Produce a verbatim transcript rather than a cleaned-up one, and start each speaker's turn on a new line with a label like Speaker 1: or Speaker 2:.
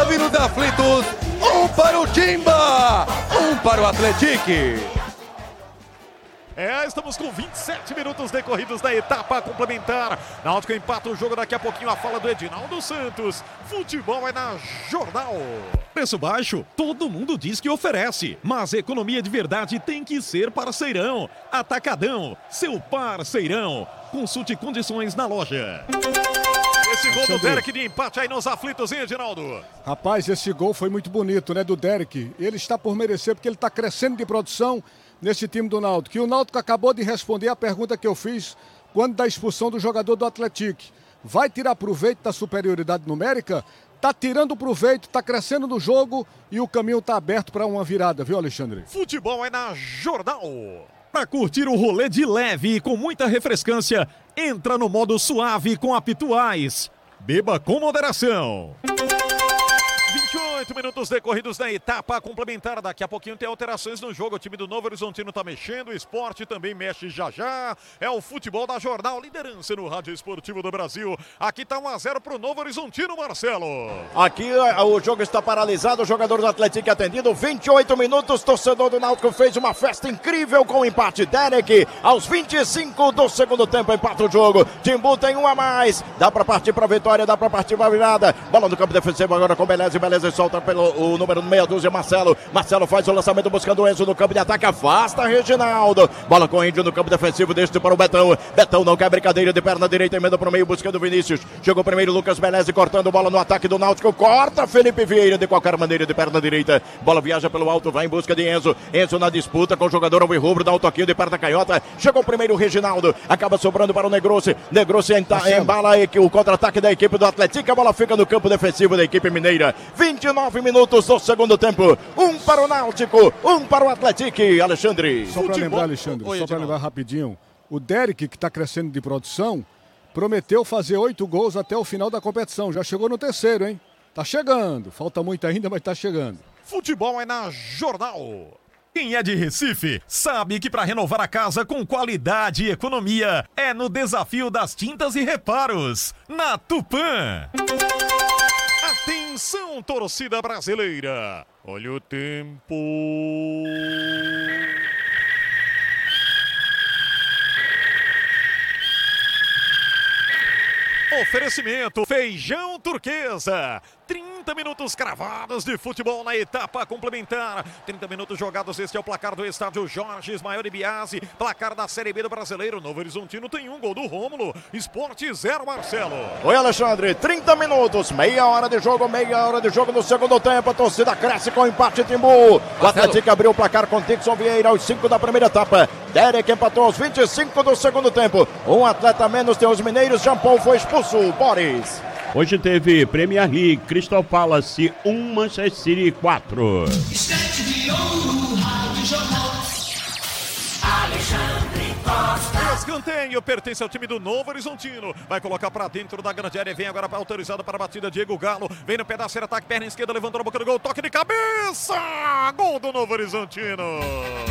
Speaker 1: nove nos aflitos, um para o Timba, um para o Atlético.
Speaker 2: É, estamos com vinte e sete minutos decorridos da etapa complementar. Náutico empata o jogo, daqui a pouquinho a fala do Edinaldo Santos. Futebol é na Jornal.
Speaker 3: Preço baixo, todo mundo diz que oferece, mas economia de verdade tem que ser parceirão. Atacadão, seu parceirão. Consulte condições na loja.
Speaker 2: Esse gol do Derek de empate aí nos aflitos, hein, Edinaldo?
Speaker 4: Rapaz, esse gol foi muito bonito, né, do Derek. Ele está por merecer, porque ele está crescendo de produção nesse time do Náutico. E o Náutico acabou de responder a pergunta que eu fiz quando da expulsão do jogador do Atlético. Vai tirar proveito da superioridade numérica? Tá tirando proveito, tá crescendo no jogo e o caminho tá aberto para uma virada, viu, Alexandre?
Speaker 2: Futebol é na Jornal.
Speaker 3: Para curtir o rolê de leve e com muita refrescância, entra no modo suave com a Pituais. Beba com moderação.
Speaker 2: vinte e oito minutos decorridos da etapa complementar. Daqui a pouquinho tem alterações no jogo. O time do Novo Horizontino tá mexendo. O esporte também mexe já já. É o futebol da Jornal. Liderança no rádio esportivo do Brasil. Aqui tá um a zero pro Novo Horizontino, Marcelo.
Speaker 5: Aqui o jogo está paralisado. O jogador do Atlético atendido. vinte e oito minutos. Torcedor do Náutico fez uma festa incrível com o empate. Derek, aos vinte e cinco do segundo tempo, empata o jogo. Timbu tem um a mais. Dá pra partir pra vitória. Dá pra partir pra virada. Bola no campo defensivo agora com Beleza. Beleza solta pelo o número meia dúzia, Marcelo. Marcelo faz o lançamento buscando o Enzo no campo de ataque. Afasta Reginaldo. Bola com o Índio no campo defensivo. Deixa para o Betão. Betão não quer brincadeira de perna direita. Emenda para o meio buscando o Vinícius. Chegou primeiro Lucas Beleza cortando bola no ataque do Náutico. Corta Felipe Vieira de qualquer maneira de perna direita. Bola viaja pelo alto. Vai em busca de Enzo. Enzo na disputa com o jogador alvirrubro. Dá um toquinho de perna canhota. Chegou primeiro Reginaldo. Acaba sobrando para o Negrossi. Negrossi embala o contra-ataque da equipe do Atlético. A bola fica no campo defensivo da equipe mineira. vinte e nove minutos do segundo tempo. Um para o Náutico, um para o Atlético. Alexandre.
Speaker 4: Só para lembrar, Alexandre, Oi, só para lembrar rapidinho. O Derek, que está crescendo de produção, prometeu fazer oito gols até o final da competição. Já chegou no terceiro, hein? Tá chegando. Falta muito ainda, mas tá chegando.
Speaker 2: Futebol é na Jornal.
Speaker 3: Quem é de Recife sabe que para renovar a casa com qualidade e economia é no desafio das tintas e reparos, na Tupã.
Speaker 2: Atenção, torcida brasileira. Olha o tempo. Oferecimento Feijão Turquesa. trinta minutos cravados de futebol na etapa complementar. trinta minutos jogados, este é o placar do estádio Jorge Ismael de Biasi. Placar da Série B do Brasileiro. Novo Horizontino tem um gol do Rômulo. Esporte zero, Marcelo.
Speaker 5: Oi, Alexandre. trinta minutos, meia hora de jogo, meia hora de jogo no segundo tempo. A torcida cresce com o empate Timbu. O Atlético abriu o placar com Dixon Vieira aos cinco da primeira etapa. Derek empatou aos vinte e cinco do segundo tempo. Um atleta menos tem os mineiros. Jean Paul foi expulso. Boris.
Speaker 6: Hoje teve Premier League, Crystal Palace um, Manchester City quatro.
Speaker 7: Estante de ouro, Rádio Jornal. Alexandre Costa.
Speaker 2: Escanteio pertence ao time do Novo Horizontino. Vai colocar pra dentro da grande área. Vem agora autorizado para a batida Diego Galo. Vem no pedaço, ataque, perna esquerda, levantou a boca do gol. Toque de cabeça! Gol do Novo Horizontino.